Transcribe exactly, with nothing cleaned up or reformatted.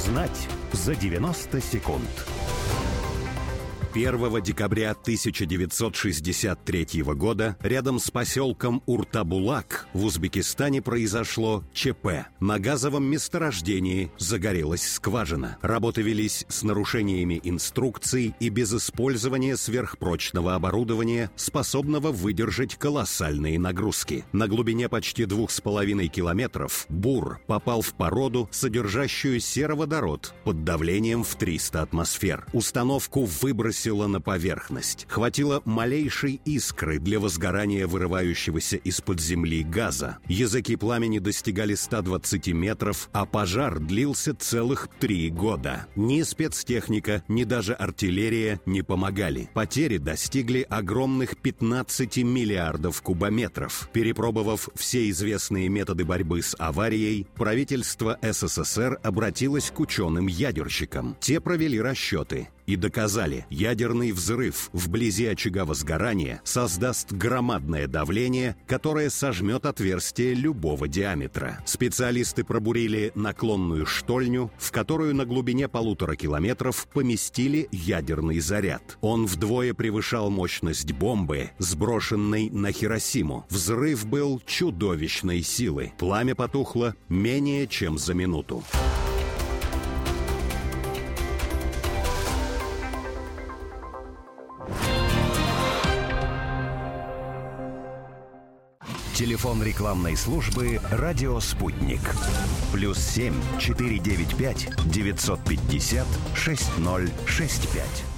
Узнать за девяносто секунд. первого декабря тысяча девятьсот шестьдесят третьего года рядом с поселком Уртабулак в Узбекистане произошло ЧП. На газовом месторождении загорелась скважина. Работы велись с нарушениями инструкций и без использования сверхпрочного оборудования, способного выдержать колоссальные нагрузки. На глубине почти двух с половиной километров бур попал в породу, содержащую сероводород под давлением в триста атмосфер. Установку выбросили на поверхность. Хватило малейшей искры для возгорания вырывающегося из-под земли газа. Языки пламени достигали ста двадцати метров, а пожар длился целых три года. Ни спецтехника, ни даже артиллерия не помогали. Потери достигли огромных пятнадцати миллиардов кубометров. Перепробовав все известные методы борьбы с аварией, правительство СССР обратилось к ученым-ядерщикам. Те провели расчеты и доказали, ядерный взрыв вблизи очага возгорания создаст громадное давление, которое сожмет отверстие любого диаметра. Специалисты пробурили наклонную штольню, в которую на глубине полутора километров поместили ядерный заряд. Он вдвое превышал мощность бомбы, сброшенной на Хиросиму. Взрыв был чудовищной силы. Пламя потухло менее чем за минуту. Телефон рекламной службы «Радио Спутник». Плюс семь четыре девять пять девятьсот пятьдесят шесть ноль шесть пять.